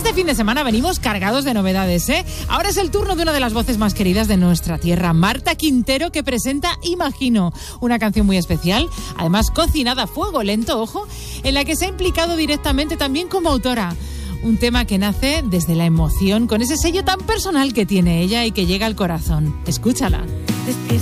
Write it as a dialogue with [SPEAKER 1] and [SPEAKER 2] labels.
[SPEAKER 1] este fin de semana venimos cargados de novedades, ¿eh? Ahora es el turno de una de las voces más queridas de nuestra tierra, Marta Quintero, que presenta Imagino, una canción muy especial, además cocinada a fuego lento, ojo, en la que se ha implicado directamente también como autora. Un tema que nace desde la emoción, con ese sello tan personal que tiene ella y que llega al corazón. Escúchala.